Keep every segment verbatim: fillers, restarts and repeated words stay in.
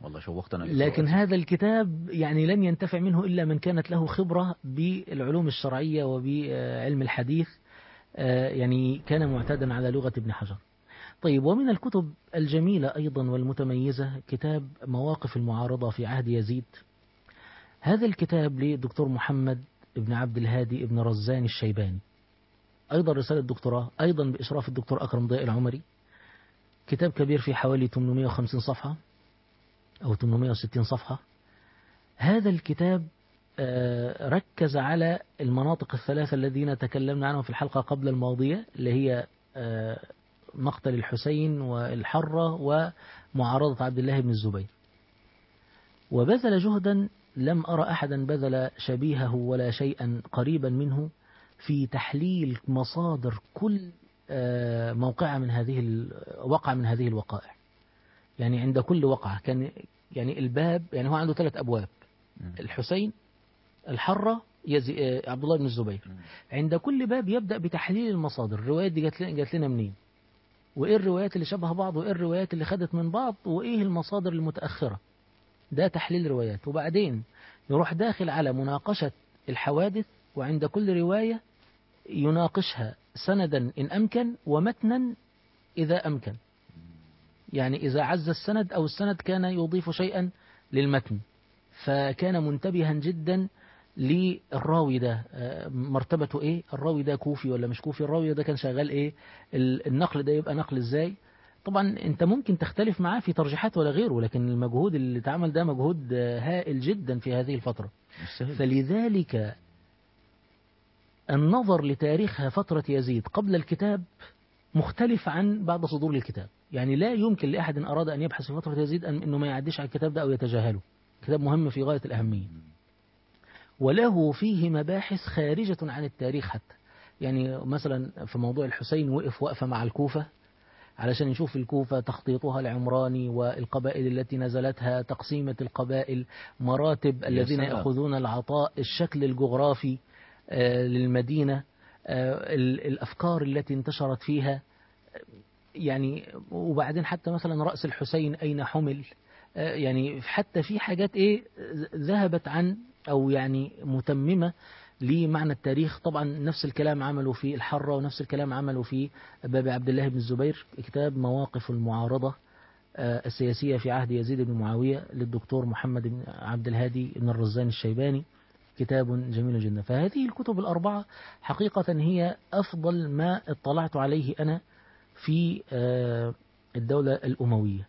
والله شوقتنا لكن هذا الكتاب يعني لن ينتفع منه إلا من كانت له خبرة بالعلوم الشرعية وبعلم الحديث، يعني كان معتادا على لغة ابن حجر. طيب، ومن الكتب الجميلة أيضا والمتميزة كتاب مواقف المعارضة في عهد يزيد. هذا الكتاب للدكتور محمد بن عبد الهادي بن رزان الشيباني، أيضا رسالة دكتوراه، أيضا بإشراف الدكتور أكرم ضياء العمري. كتاب كبير في حوالي ثمانمائة وخمسين صفحة أو ثمانمائة وستين صفحة. هذا الكتاب ركز على المناطق الثلاثة الذين تكلمنا عنهم في الحلقة قبل الماضية، اللي هي مقتل الحسين والحرة ومعارضة عبد الله بن الزبير. وبذل جهدا لم أرى أحدا بذل شبيهه ولا شيئا قريبا منه في تحليل مصادر كل موقع من هذه وقع من هذه الوقائع. يعني عند كل وقعة كان يعني الباب، يعني هو عنده ثلاث أبواب: الحسين، الحرة، يزي... عبد الله بن الزبير. عند كل باب يبدأ بتحليل المصادر، الروايات دي جات لنا, جات لنا منين، وإيه الروايات اللي شبه بعض، وإيه الروايات اللي خدت من بعض، وإيه المصادر المتأخرة. ده تحليل روايات. وبعدين يروح داخل على مناقشة الحوادث، وعند كل رواية يناقشها سندا إن أمكن ومتنا إذا أمكن. يعني إذا عز السند أو السند كان يضيف شيئا للمتن. فكان منتبها جدا للراوي ده، مرتبته إيه، الراوي ده كوفي ولا مش كوفي، الراوي ده كان شغال إيه، النقل ده يبقى نقل إزاي. طبعا أنت ممكن تختلف معاه في ترجيحات ولا غيره، لكن المجهود اللي اتعمل ده مجهود هائل جدا في هذه الفترة. فلذلك النظر لتاريخها فترة يزيد قبل الكتاب مختلف عن بعد صدور الكتاب. يعني لا يمكن لأحد أراد أن يبحث في فترة يزيد أن أنه ما يعديش على الكتاب ده أو يتجاهله. كتاب مهم في غاية الأهمية، وله فيه مباحث خارجة عن التاريخ حتى. يعني مثلا في موضوع الحسين وقف وقفة مع الكوفة علشان نشوف الكوفة تخطيطها العمراني والقبائل التي نزلتها، تقسيمة القبائل، مراتب الذين يأخذون العطاء، الشكل الجغرافي للمدينة، الأفكار التي انتشرت فيها. يعني وبعدين حتى مثلا رأس الحسين أين حمل، يعني حتى في حاجات إيه ذهبت عن أو يعني متممة لمعنى التاريخ. طبعا نفس الكلام عملوا في الحرة، ونفس الكلام عملوا في باب عبد الله بن الزبير. كتاب مواقف المعارضة السياسية في عهد يزيد بن معاوية للدكتور محمد بن عبد الهادي بن الرزان الشيباني، كتاب جميل جدا. فهذه الكتب الأربعة حقيقة هي أفضل ما اطلعت عليه أنا في الدولة الأموية.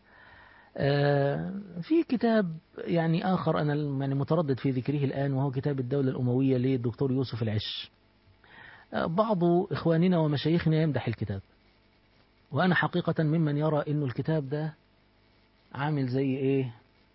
في كتاب يعني آخر أنا يعني متردد في ذكره الآن، وهو كتاب الدولة الأموية للدكتور يوسف العش. بعض إخواننا ومشايخنا يمدح الكتاب، وأنا حقيقة ممن يرى إنه الكتاب ده عامل زي إيه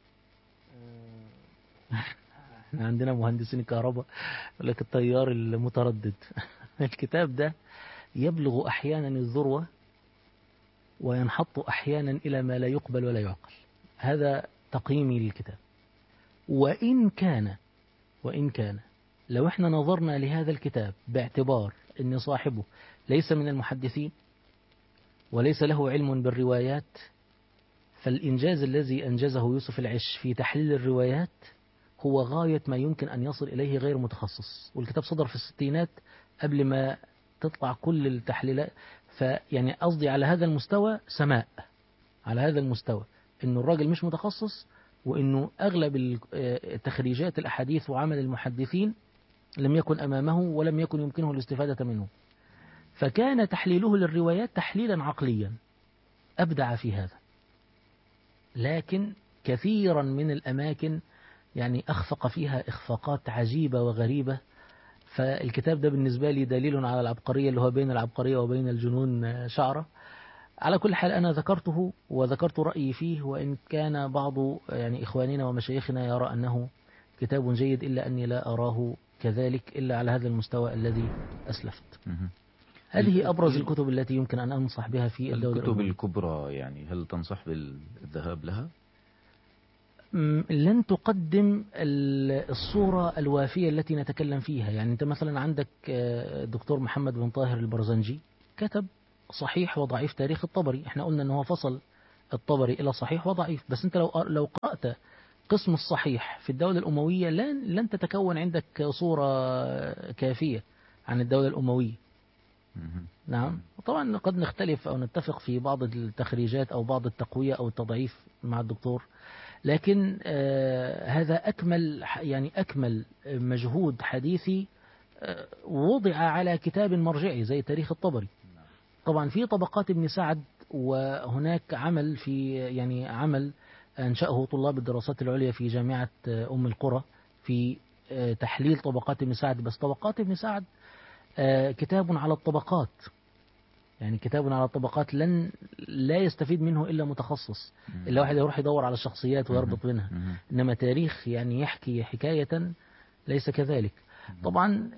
احنا عندنا مهندسين الكهرباء يقول لك التيار المتردد. الكتاب ده يبلغ أحيانا الذروة وينحط أحيانا إلى ما لا يقبل ولا يعقل. هذا تقييمي للكتاب. وإن كان وإن كان لو احنا نظرنا لهذا الكتاب باعتبار أن صاحبه ليس من المحدثين وليس له علم بالروايات، فالإنجاز الذي أنجزه يوسف العش في تحليل الروايات هو غاية ما يمكن أن يصل إليه غير متخصص. والكتاب صدر في الستينات قبل ما تطلع كل التحليلات. فيعني قصدي على هذا المستوى سماء، على هذا المستوى إنه الراجل مش متخصص، وإنه أغلب التخريجات الأحاديث وعمل المحدثين لم يكن أمامه ولم يكن يمكنه الاستفادة منه. فكان تحليله للروايات تحليلا عقليا، أبدع في هذا. لكن كثيرا من الأماكن يعني أخفق فيها إخفاقات عجيبة وغريبة. فالكتاب ده بالنسبة لي دليل على العبقرية، اللي هو بين العبقرية وبين الجنون شعرة. على كل حال أنا ذكرته وذكرت رأيي فيه، وإن كان بعض يعني إخواننا ومشايخنا يرى أنه كتاب جيد، إلا أني لا أراه كذلك إلا على هذا المستوى الذي أسلفت. هذه أبرز الكتب التي يمكن أن أنصح بها في الدولة الكتب الأموية. الكبرى، يعني هل تنصح بالذهاب لها؟ لن تقدم الصورة الوافية التي نتكلم فيها. يعني أنت مثلا عندك دكتور محمد بن طاهر البرزنجي كتب صحيح وضعيف تاريخ الطبري. احنا قلنا أنه فصل الطبري إلى صحيح وضعيف. بس أنت لو لو قرأت قسم الصحيح في الدولة الأموية لن لن تتكون عندك صورة كافية عن الدولة الأموية. نعم. طبعا قد نختلف أو نتفق في بعض التخريجات أو بعض التقوية أو التضعيف مع الدكتور، لكن آه هذا أكمل يعني أكمل مجهود حديثي آه وضع على كتاب مرجعي زي تاريخ الطبري. طبعا في طبقات ابن سعد، وهناك عمل في يعني عمل أنشأه طلاب الدراسات العليا في جامعة أم القرى في آه تحليل طبقات ابن سعد. بس طبقات ابن سعد آه كتاب على الطبقات، يعني كتاب على الطبقات لن لا يستفيد منه إلا متخصص، إلا واحد يروح يدور على الشخصيات ويربط بينها. إنما تاريخ يعني يحكي حكاية ليس كذلك. طبعا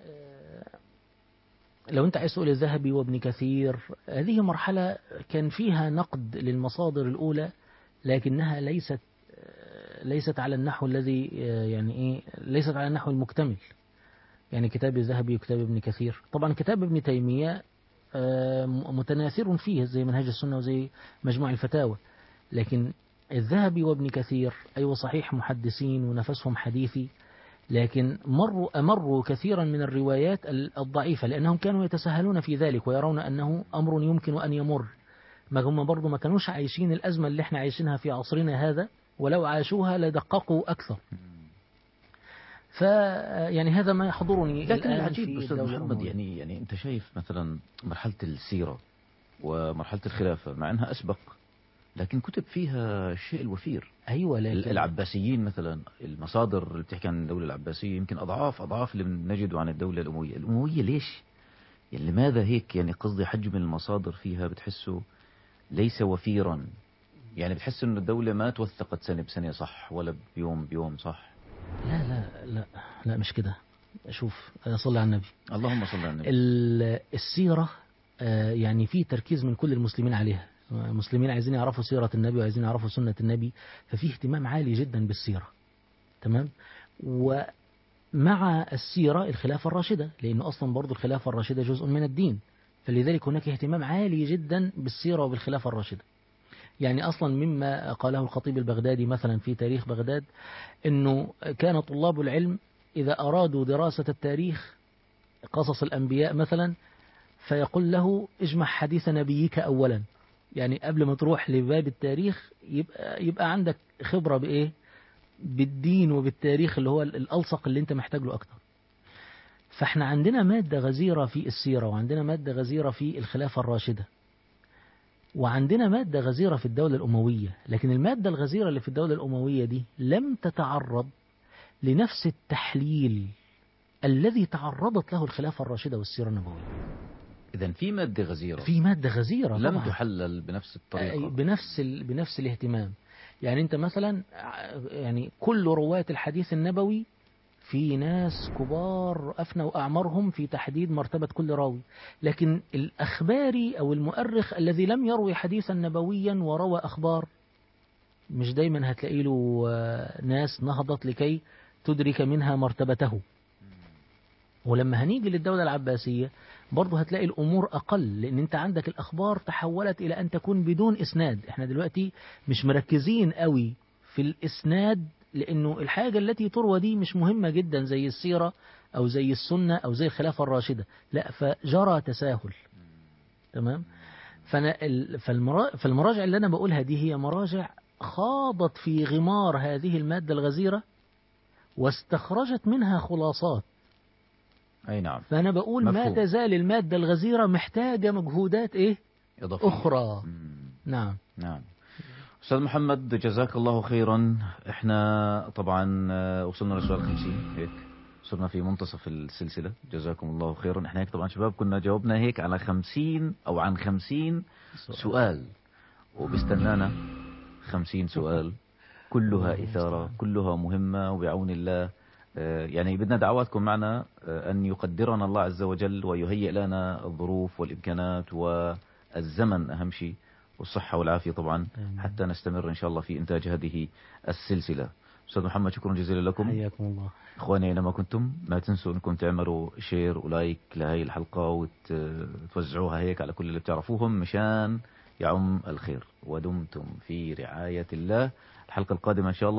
لو أنت عايز تقول الذهبي وابن كثير، هذه مرحلة كان فيها نقد للمصادر الأولى، لكنها ليست ليست على النحو الذي يعني إيه ليست على النحو المكتمل. يعني كتاب الذهبي وكتاب ابن كثير، طبعا كتاب ابن تيمية متناثر فيه زي منهج السنة وزي مجموع الفتاوى، لكن الذهبي وابن كثير أيوة صحيح محدثين ونفسهم حديثي، لكن مروا أمروا كثيرا من الروايات الضعيفة لأنهم كانوا يتساهلون في ذلك ويرون أنه أمر يمكن أن يمر. ما هم برضو ما كانوش عايشين الأزمة اللي احنا عايشينها في عصرنا هذا، ولو عاشوها لدققوا أكثر. ف يعني هذا ما يحضرني. لكن العجيب أستاذ محمد، يعني يعني أنت شايف مثلا مرحلة السيرة ومرحلة الخلافة مع أنها أسبق، لكن كتب فيها الشيء الوفير. أيوة، لكن العباسيين مثلا، المصادر اللي بتحكي عن الدولة العباسية يمكن أضعاف أضعاف اللي بنجده عن الدولة الأموية. الأموية ليش؟ يعني لماذا هيك؟ يعني قصدي حجم المصادر فيها بتحسه ليس وفيرا، يعني بتحس إنه الدولة ما توثقت سنة بسنة صح، ولا بيوم بيوم صح. لا لا لا لا مش كده. شوف، صلى على النبي. اللهم صل على النبي. السيرة يعني في تركيز من كل المسلمين عليها. المسلمين عايزين يعرفوا سيرة النبي وعايزين يعرفوا سنة النبي، ففي اهتمام عالي جدا بالسيرة. تمام. ومع السيرة الخلافة الراشدة، لأنه أصلا برضو الخلافة الراشدة جزء من الدين، فلذلك هناك اهتمام عالي جدا بالسيرة وبالخلافة الراشدة. يعني أصلا مما قاله الخطيب البغدادي مثلا في تاريخ بغداد، أنه كان طلاب العلم إذا أرادوا دراسة التاريخ قصص الأنبياء مثلا، فيقول له اجمع حديث نبيك أولا. يعني قبل ما تروح لباب التاريخ يبقى, يبقى عندك خبرة بإيه؟ بالدين وبالتاريخ اللي هو الألصق اللي انت محتاج له أكتر. فاحنا عندنا مادة غزيرة في السيرة، وعندنا مادة غزيرة في الخلافة الراشدة، وعندنا مادة غزيرة في الدولة الأموية. لكن المادة الغزيرة اللي في الدولة الأموية دي لم تتعرض لنفس التحليل الذي تعرضت له الخلافة الراشدة والسيرة النبوية. إذن في مادة غزيرة، في مادة غزيرة لم طبعا تحلل بنفس الطريقة، بنفس ال... بنفس الاهتمام. يعني أنت مثلا يعني كل رواة الحديث النبوي في ناس كبار أفنوا أعمارهم في تحديد مرتبة كل راوي، لكن الأخباري أو المؤرخ الذي لم يروي حديثا نبويا وروى أخبار مش دايما هتلاقي له ناس نهضت لكي تدرك منها مرتبته. ولما هنيجي للدولة العباسية برضه هتلاقي الأمور أقل، لأن أنت عندك الأخبار تحولت إلى أن تكون بدون إسناد. إحنا دلوقتي مش مركزين قوي في الإسناد، لأنه الحاجة التي تروى دي مش مهمة جدا زي السيرة أو زي السنة أو زي الخلافة الراشدة، لا، فجرى تساهل. تمام. فأنا فالمراجع اللي أنا بقولها دي هي مراجع خاضت في غمار هذه المادة الغزيرة واستخرجت منها خلاصات. أي نعم. فأنا بقول مفهوم. ما تزال المادة الغزيرة محتاجة مجهودات إيه؟ إضافية. أخرى. مم. نعم نعم. أستاذ محمد جزاك الله خيرا. إحنا طبعا وصلنا لسؤال خمسين، هيك صرنا في منتصف السلسلة. جزاكم الله خيرا. إحنا هيك طبعا شباب كنا جاوبنا هيك على خمسين أو عن خمسين سؤال, سؤال. وبستنانا خمسين سؤال كلها إثارة، كلها مهمة، وبعون الله يعني بدنا دعواتكم معنا أن يقدرنا الله عز وجل ويهيئ لنا الظروف والإمكانات والزمن أهم شيء، والصحة والعافية طبعا، حتى نستمر إن شاء الله في إنتاج هذه السلسلة. أستاذ محمد شكرا جزيلا لكم. حياكم الله. إخواني أينما كنتم ما تنسوا أنكم تعملوا شير ولايك لهي الحلقة وتوزعوها هيك على كل اللي بتعرفوهم، مشان يعم الخير. ودمتم في رعاية الله. الحلقة القادمة إن شاء الله